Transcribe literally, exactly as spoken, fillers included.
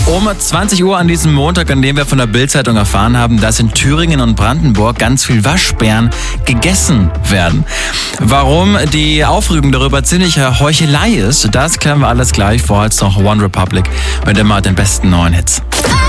Um zwanzig Uhr an diesem Montag, an dem wir von der Bild-Zeitung erfahren haben, dass in Thüringen und Brandenburg ganz viel Waschbären gegessen werden. Warum die Aufregung darüber ziemliche Heuchelei ist, das klären wir alles gleich. Vorher jetzt noch One Republic mit immer den besten neuen Hits.